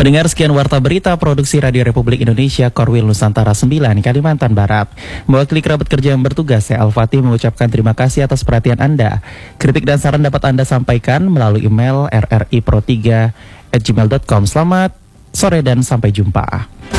Pendengar, sekian Warta Berita Produksi Radio Republik Indonesia Korwil Nusantara 9 Kalimantan Barat. Mewakili kerabat kerja yang bertugas, saya Al-Fatih mengucapkan terima kasih atas perhatian Anda. Kritik dan saran dapat Anda sampaikan melalui email rripro3@gmail.com. Selamat sore dan sampai jumpa.